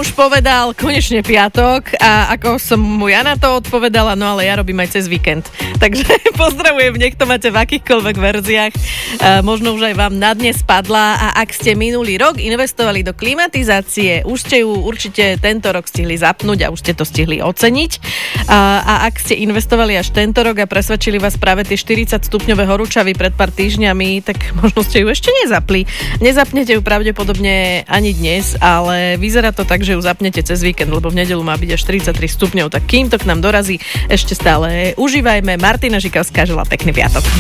muž povedal konečne piatok a ako som mu ja na to odpovedala, no ale ja robím aj cez víkend. Takže pozdravujem, nech to máte v akýchkoľvek verziách. Možno už aj vám na dnes padla a ak ste minulý rok investovali do klimatizácie, už ste ju určite tento rok stihli zapnúť a už ste to stihli oceniť. A ak ste investovali až tento rok a presvedčili vás práve tie 40 stupňové horúčavy pred pár týždňami, tak možno ste ju ešte nezapli. Nezapnete ju pravdepodobne ani dnes, ale vyzerá to tak, že ju zapnete cez víkend, lebo v nedeľu má byť až 43 stupňov, tak kým to k nám dorazí, ešte stále užívajme. Martina Žikavská želá pekný piatok.